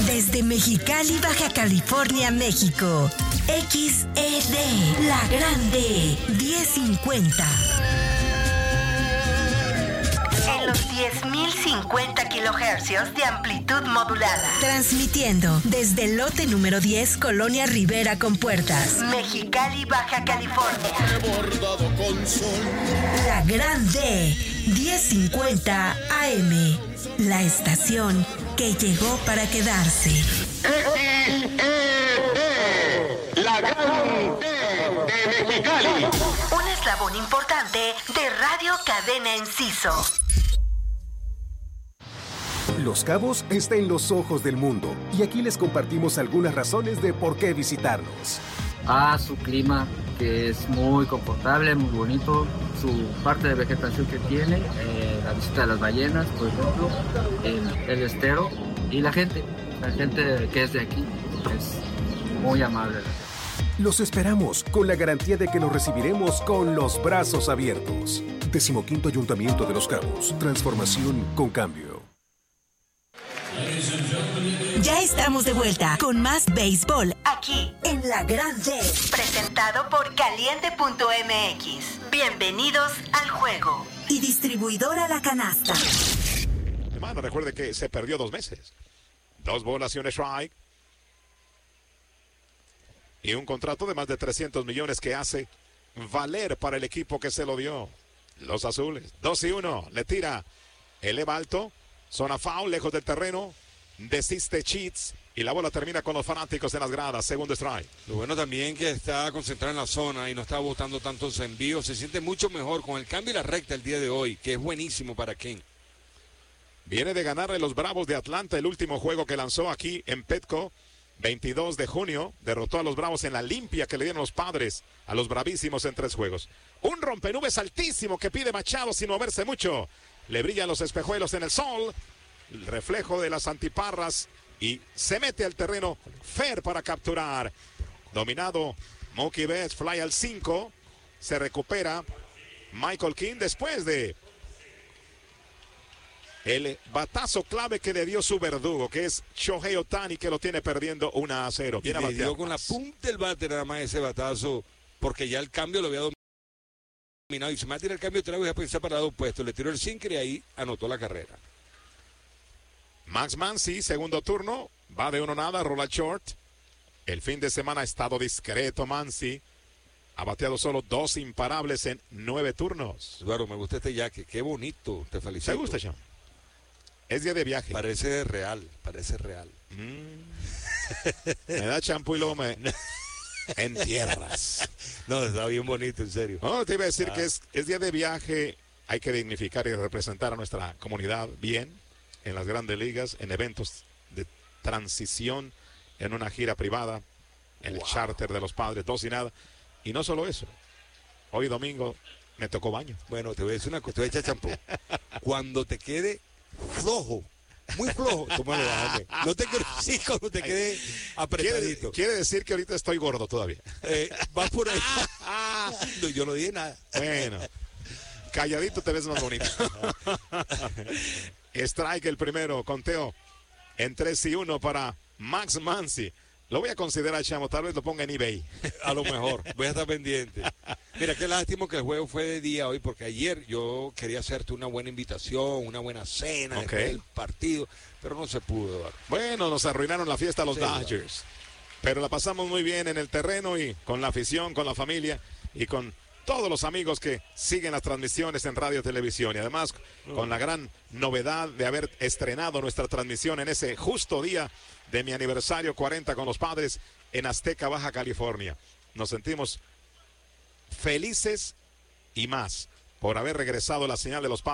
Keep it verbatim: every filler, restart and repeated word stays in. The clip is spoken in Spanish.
Desde Mexicali, Baja California, México. X E D, La Grande, diez cincuenta. En los diez mil cincuenta kilohercios de amplitud modulada. Transmitiendo desde el lote número diez, Colonia Rivera con Puertas. Mexicali, Baja California. Bordado con sol. La Grande, diez cincuenta A M. La estación que llegó para quedarse. X E D, La Grande de Mexicali. Un eslabón importante de Radio Cadena Enciso. Los Cabos está en los ojos del mundo y aquí les compartimos algunas razones de por qué visitarnos. Ah, su clima, que es muy confortable, muy bonito, su parte de vegetación que tiene, eh, la visita de las ballenas, por ejemplo, el, el estero y la gente, la gente que es de aquí es muy amable. Los esperamos con la garantía de que los recibiremos con los brazos abiertos. Decimoquinto Ayuntamiento de Los Cabos, transformación con cambio. Ya estamos de vuelta con más béisbol aquí en La Grande, presentado por caliente punto m x. Bienvenidos al juego. Y distribuidora La Canasta. Hermano, recuerde que se perdió dos meses. Dos bolas y un strike. Y un contrato de más de trescientos millones que hace valer para el equipo que se lo dio. Los azules. dos y uno. Le tira. Eleva alto. Zona foul, lejos del terreno. Desiste Cheats. Y la bola termina con los fanáticos en las gradas. Segundo strike. Lo bueno también que está concentrado en la zona y no está botando tantos envíos. Se siente mucho mejor con el cambio y la recta el día de hoy, que es buenísimo para Ken. Viene de ganarle los Bravos de Atlanta el último juego que lanzó aquí en Petco. veintidós de junio. Derrotó a los Bravos en la limpia que le dieron los Padres a los Bravísimos en tres juegos. Un rompenubes altísimo que pide Machado sin moverse mucho. Le brillan los espejuelos en el sol. El reflejo de las antiparras. Y se mete al terreno Fer para capturar. Dominado Mookie Betts, fly al cinco. Se recupera Michael King después de el batazo clave que le dio su verdugo, que es Shohei Ohtani, que lo tiene perdiendo uno a cero. Y le dio con la punta del bate nada más ese batazo, porque ya el cambio lo había dominado. Y se me tira el cambio otra vez a pensar para dos puestos. Le tiró el sinker y ahí anotó la carrera. Max Muncy, segundo turno, va de uno nada, rola short. El fin de semana ha estado discreto Muncy. Ha bateado solo dos imparables en nueve turnos. Eduardo, me gusta este jaque, qué bonito, te felicito. ¿Te gusta, Sean? Es día de viaje. Parece real, parece real. Mm. Me da champú y luego me entierras. No, está bien bonito, en serio. No, te iba a decir ah. que es, es día de viaje. Hay que dignificar y representar a nuestra comunidad bien en las grandes ligas, en eventos de transición, en una gira privada, en wow. el charter de los Padres, dos y nada. Y no solo eso. Hoy domingo me tocó baño. Bueno, te voy a decir una cosa, te voy a echar champú. Cuando te quede flojo, muy flojo, tómalo, bájame. No te quiero decir cuando te quede apretadito. Quiere, quiere decir que ahorita estoy gordo todavía. Eh, vas por ahí. No, yo no dije nada. Bueno, calladito te ves más bonito. Strike el primero, conteo en tres y uno para Max Muncy. Lo voy a considerar, Chamo, tal vez lo ponga en eBay. A lo mejor, voy a estar pendiente. Mira, qué lástima que el juego fue de día hoy, porque ayer yo quería hacerte una buena invitación, una buena cena okay. después del partido, pero no se pudo, Eduardo. Bueno, nos arruinaron la fiesta los sí, Dodgers, Eduardo. Pero la pasamos muy bien en el terreno y con la afición, con la familia y con todos los amigos que siguen las transmisiones en radio y televisión. Y además, uh. con la gran novedad de haber estrenado nuestra transmisión en ese justo día de mi aniversario cuarenta con los Padres en Azteca, Baja California. Nos sentimos felices y más por haber regresado la señal de los Padres.